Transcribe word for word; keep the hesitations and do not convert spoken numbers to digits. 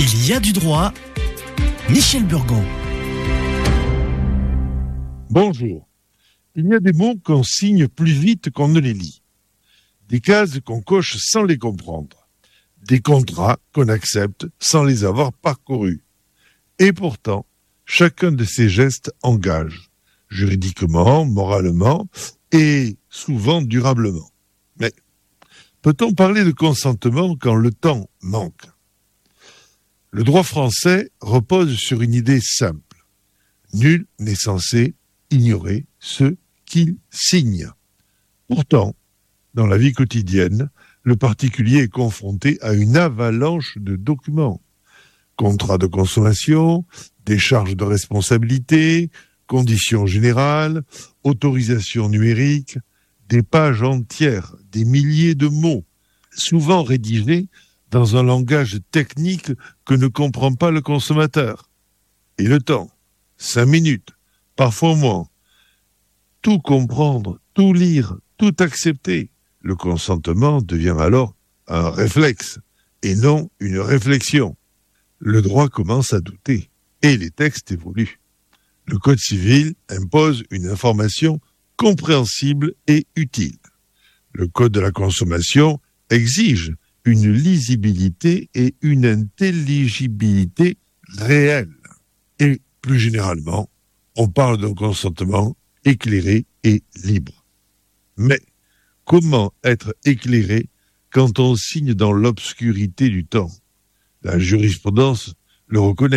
Il y a du droit. Michel Burgon. Bonjour. Il y a des mots qu'on signe plus vite qu'on ne les lit. Des cases qu'on coche sans les comprendre. Des contrats qu'on accepte sans les avoir parcourus. Et pourtant, chacun de ces gestes engage, juridiquement, moralement et souvent durablement. Mais peut-on parler de consentement quand le temps manque ? Le droit français repose sur une idée simple. Nul n'est censé ignorer ce qu'il signe. Pourtant, dans la vie quotidienne, le particulier est confronté à une avalanche de documents. Contrats de consommation, décharges de responsabilité, conditions générales, autorisations numériques, des pages entières, des milliers de mots, souvent rédigés dans un langage technique que ne comprend pas le consommateur. Et le temps, cinq minutes, parfois moins. Tout comprendre, tout lire, tout accepter. Le consentement devient alors un réflexe et non une réflexion. Le droit commence à douter et les textes évoluent. Le Code civil impose une information compréhensible et utile. Le Code de la consommation exige une lisibilité et une intelligibilité réelles. Et plus généralement, on parle d'un consentement éclairé et libre. Mais comment être éclairé quand on signe dans l'obscurité du temps ? La jurisprudence le reconnaît.